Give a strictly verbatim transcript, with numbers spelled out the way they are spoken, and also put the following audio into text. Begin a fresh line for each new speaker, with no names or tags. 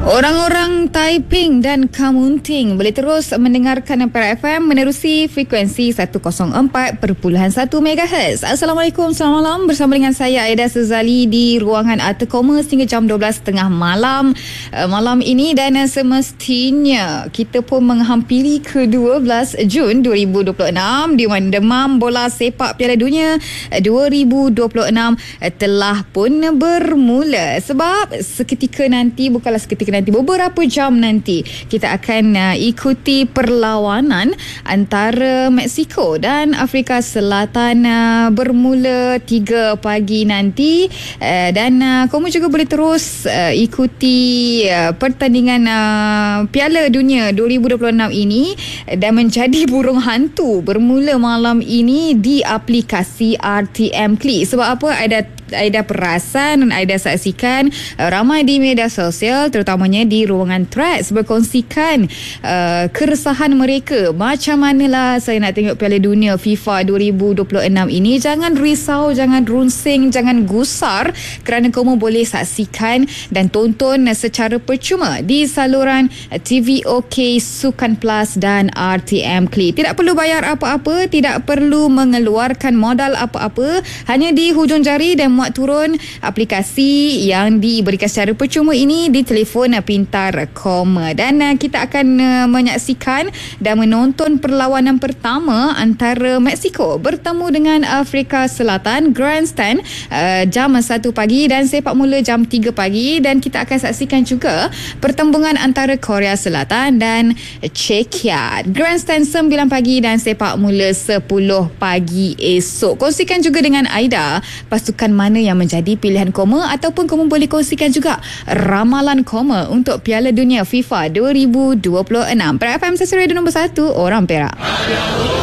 Orang-orang Taiping dan Kamunting boleh terus mendengarkan Perak F M menerusi frekuensi seratus empat perpuluhan satu megahertz. Assalamualaikum, selamat malam. Bersama dengan saya Aida Suzali di ruangan Arta Commerce hingga jam dua belas tiga puluh malam uh, malam ini, dan uh, semestinya kita pun menghampiri ke dua belas Jun dua ribu dua puluh enam, di mana demam bola sepak Piala Dunia dua ribu dua puluh enam uh, telah pun bermula. Sebab seketika nanti, bukanlah seketika nanti, beberapa jam nanti kita akan uh, ikuti perlawanan antara Mexico dan Afrika Selatan uh, bermula tiga pagi nanti, uh, dan uh, kamu juga boleh terus uh, ikuti uh, pertandingan uh, Piala Dunia dua ribu dua puluh enam ini dan menjadi burung hantu bermula malam ini di aplikasi R T M Klik. Sebab apa? Ada Aida perasan dan Aida saksikan uh, ramai di media sosial, terutamanya di ruangan Threads, berkongsikan uh, keresahan mereka. Macam manalah saya nak tengok Piala Dunia FIFA dua ribu dua puluh enam ini. Jangan risau, jangan runsing, jangan gusar, kerana kamu boleh saksikan dan tonton secara percuma di saluran T V OK, Sukan Plus dan R T M Klik. Tidak perlu bayar apa-apa, tidak perlu mengeluarkan modal apa-apa, hanya di hujung jari dan muat turun aplikasi yang diberikan secara percuma ini di telefon pintar Koma. Dan uh, kita akan uh, menyaksikan dan menonton perlawanan pertama antara Mexico bertemu dengan Afrika Selatan, grandstand uh, jam satu pagi dan sepak mula jam tiga pagi. Dan kita akan saksikan juga pertembungan antara Korea Selatan dan Czechia, grandstand sembilan pagi dan sepak mula sepuluh pagi esok. Kongsikan juga dengan Aida pasukan mana yang menjadi pilihan Koma, ataupun kamu boleh kongsikan juga ramalan Koma untuk Piala Dunia FIFA dua ribu dua puluh enam. Perak F M, Sesi Radio nombor satu, orang Perak.